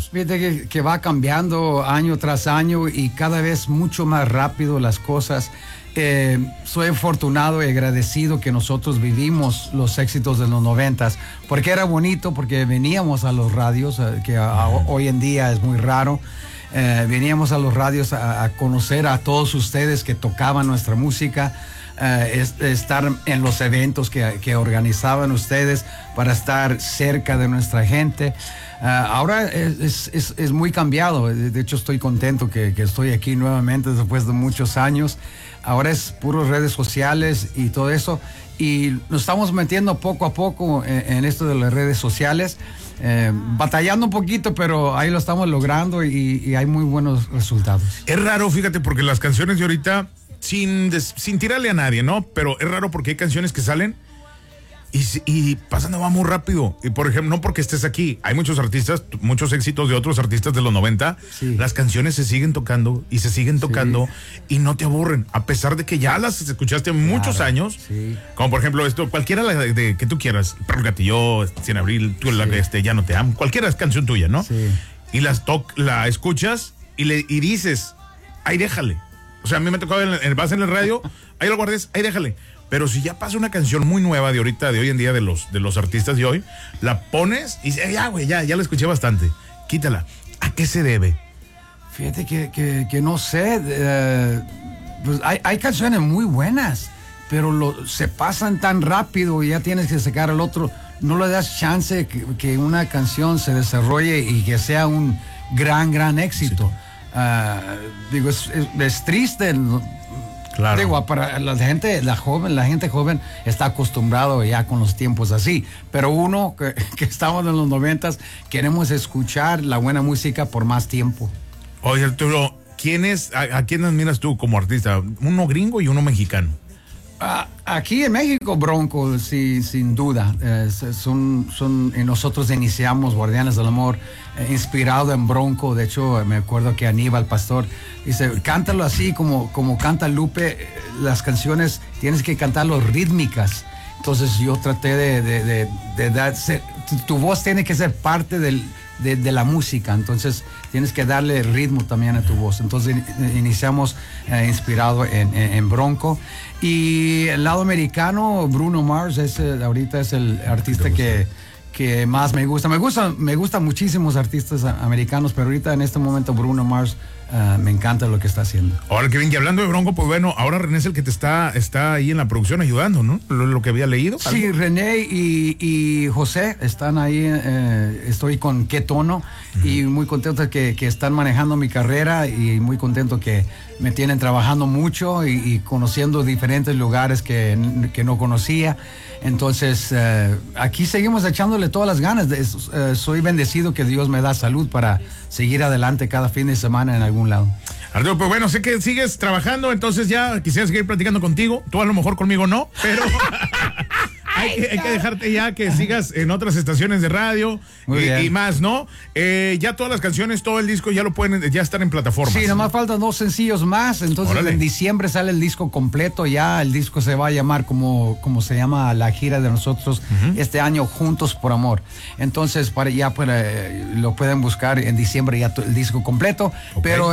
fíjate que va cambiando año tras año y cada vez mucho más rápido las cosas. Soy afortunado y agradecido que nosotros vivimos los éxitos de los 90s, porque era bonito, porque veníamos a los radios, que hoy en día es muy raro. Veníamos a los radios a conocer a todos ustedes que tocaban nuestra música, estar en los eventos que organizaban ustedes para estar cerca de nuestra gente. Ahora es muy cambiado. De hecho, estoy contento que estoy aquí nuevamente después de muchos años. Ahora es puras redes sociales y todo eso. Y nos estamos metiendo poco a poco en esto de las redes sociales. Batallando un poquito, pero ahí lo estamos logrando y hay muy buenos resultados. Es raro, fíjate, porque las canciones de ahorita, sin tirarle a nadie, ¿no? Pero es raro porque hay canciones que salen y pasan va muy rápido. Y por ejemplo, no porque estés aquí, hay muchos artistas, muchos éxitos de otros artistas de los 90, sí. Las canciones se siguen tocando y se siguen tocando, sí. Y no te aburren, a pesar de que ya las escuchaste muchos años, sí. Como por ejemplo esto, cualquiera de que tú quieras, Perro Gatillo, 100 Abril, tú sí. Ya no te amo, cualquiera es canción tuya, ¿no? Sí. Y la escuchas y dices, ay, déjale. O sea, a mí me tocaba vas en el radio, ahí lo guardes, ahí déjale. Pero si ya pasa una canción muy nueva de ahorita, de hoy en día, de los artistas de hoy, la pones y dices, ya, güey, ya la escuché bastante. Quítala. ¿A qué se debe? Fíjate que no sé. Pues hay canciones muy buenas, pero se pasan tan rápido y ya tienes que sacar al otro. No le das chance que una canción se desarrolle y que sea un gran éxito. Sí. Digo, es triste. Claro. Digo, para la gente joven está acostumbrado ya con los tiempos así, pero uno que estamos en los 90s queremos escuchar la buena música por más tiempo. Oye, Arturo, ¿a quién admiras tú como artista? Uno gringo y uno mexicano. Aquí en México, Bronco, sí, sin duda. Y nosotros iniciamos Guardianes del Amor inspirado en Bronco. De hecho, me acuerdo que Aníbal Pastor dice, cántalo así como canta Lupe. Las canciones tienes que cantarlo rítmicas. Entonces yo traté de dar... Tu voz tiene que ser parte de la música, entonces tienes que darle ritmo también a tu voz. Entonces iniciamos inspirado en Bronco. Y el lado americano, Bruno Mars ahorita es el artista que más me gusta. Me gustan muchísimos artistas americanos, pero ahorita en este momento Bruno Mars me encanta lo que está haciendo. Ahora que bien, y hablando de Bronco, pues bueno, ahora René es el que te está ahí en la producción ayudando, ¿no? Lo que había leído. ¿Algo? Sí, René y José están ahí, estoy con Qué Tono, y muy contento que están manejando mi carrera y muy contento que me tienen trabajando mucho y conociendo diferentes lugares que no conocía. Entonces, aquí seguimos echándole todas las ganas. Soy bendecido que Dios me da salud para seguir adelante cada fin de semana en algún lado. Arturo, pues bueno, sé que sigues trabajando, entonces ya quisiera seguir platicando contigo. Tú a lo mejor conmigo no, pero hay que dejarte ya que sigas en otras estaciones de radio y más, ¿no? Ya todas las canciones, todo el disco ya están en plataformas. Sí, nomás faltan 2 sencillos más, entonces órale. En diciembre sale el disco completo, ya el disco se va a llamar como se llama la gira de nosotros este año, Juntos por Amor. Entonces lo pueden buscar en diciembre ya el disco completo, okay. Pero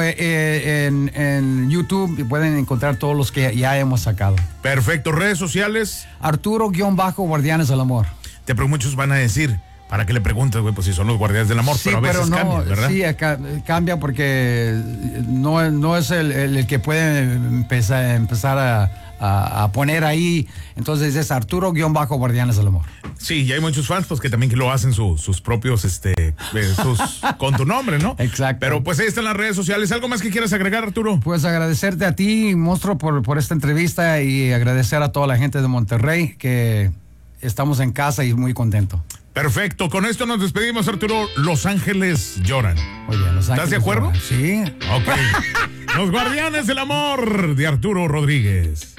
en YouTube pueden encontrar todos los que ya hemos sacado. Perfecto, redes sociales. Arturo-Guardianes del Amor. Pero muchos van a decir, ¿para qué le preguntas, güey? Pues si son los Guardianes del Amor, sí, pero a veces cambia, ¿verdad? Sí, cambia porque no es el que puede empezar a poner ahí. Entonces es Arturo-Guardianes del Amor. Sí, y hay muchos fans pues que también lo hacen sus propios con tu nombre, ¿no? Exacto. Pero pues ahí están las redes sociales. ¿Algo más que quieras agregar, Arturo? Pues agradecerte a ti, Monstruo, por esta entrevista, y agradecer a toda la gente de Monterrey, que estamos en casa y muy contento. Perfecto, con esto nos despedimos, Arturo. Los Ángeles lloran. Muy bien, Los Ángeles. ¿Estás de acuerdo? Lloran. Sí. Ok. Los Guardianes del Amor de Arturo Rodríguez.